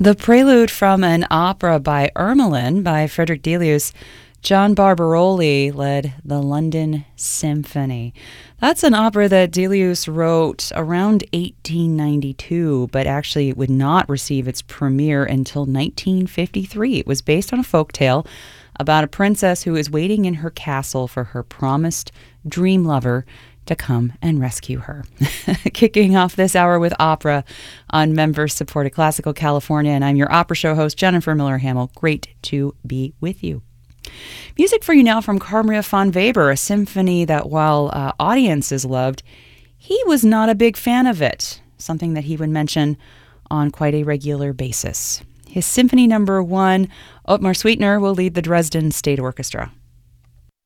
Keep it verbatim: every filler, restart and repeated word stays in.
The prelude from an opera by Ermelin by Frederick Delius. John Barbaroli led the London Symphony. That's an opera that Delius wrote around eighteen ninety-two, but actually would not receive its premiere until nineteen fifty-three. It was based on a folktale about a princess who is waiting in her castle for her promised dream lover to come and rescue her. Kicking off this hour with opera on member-supported Classical California, and I'm your opera show host, Jennifer Miller-Hamill. Great to be with you. Music for you now from Carl Maria von Weber, a symphony that while uh, audiences loved, he was not a big fan of it, something that he would mention on quite a regular basis. His Symphony Number One, Ottmar Sweetner will lead the Dresden State Orchestra.